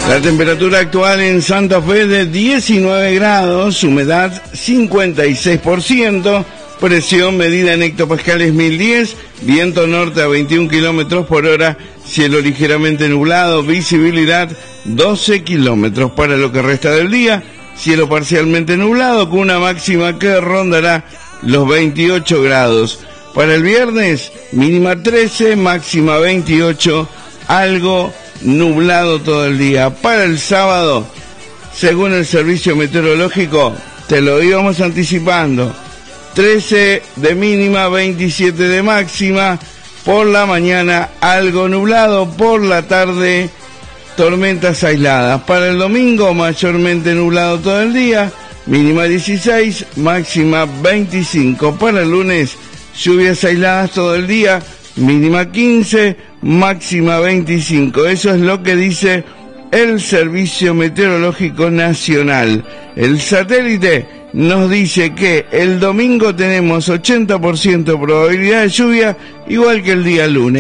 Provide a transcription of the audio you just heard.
La temperatura actual en Santa Fe de 19 grados, humedad 56%, presión medida en hectopascales 1010, viento norte a 21 kilómetros por hora, cielo ligeramente nublado, visibilidad 12 kilómetros. Para lo que resta del día, cielo parcialmente nublado con una máxima que rondará los 28 grados. Para el viernes, mínima 13, máxima 28, algo nublado todo el día. Para el sábado, según el servicio meteorológico, te lo íbamos anticipando, 13 de mínima, 27 de máxima. Por la mañana algo nublado, por la tarde tormentas aisladas. Para el domingo mayormente nublado todo el día, mínima 16, máxima 25. Para el lunes lluvias aisladas todo el día, mínima 15, máxima 25. Eso es lo que dice el Servicio Meteorológico Nacional. El satélite nos dice que el domingo tenemos 80% de probabilidad de lluvia, igual que el día lunes.